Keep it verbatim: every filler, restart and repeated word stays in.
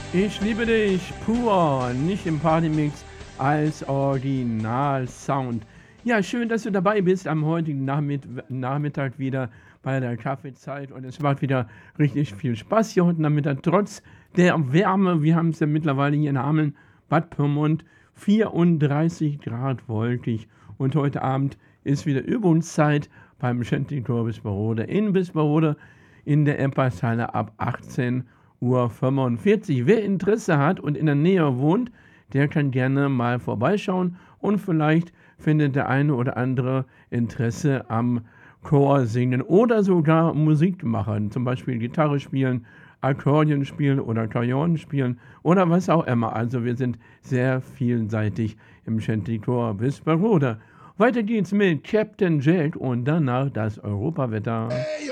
Ich liebe dich pur, nicht im Partymix als Originalsound. Ja, schön, dass du dabei bist am heutigen Nachmitt Nachmittag wieder bei der Kaffeezeit und es macht wieder richtig viel Spaß hier heute Nachmittag, trotz der Wärme. Wir haben es ja mittlerweile hier in Hameln, Bad Pyrmont, vierunddreißig Grad wolkig und heute Abend ist wieder Übungszeit beim Shantytour Bisperode in Bisperode in der Empershalle ab achtzehn Uhr fünfundvierzig. Wer Interesse hat und in der Nähe wohnt, der kann gerne mal vorbeischauen und vielleicht findet der eine oder andere Interesse am Chor singen oder sogar Musik machen, zum Beispiel Gitarre spielen, Akkordeon spielen oder Akkordeon spielen oder was auch immer. Also wir sind sehr vielseitig im Shantychor Bisperode. Weiter geht's mit Captain Jack und danach das Europawetter.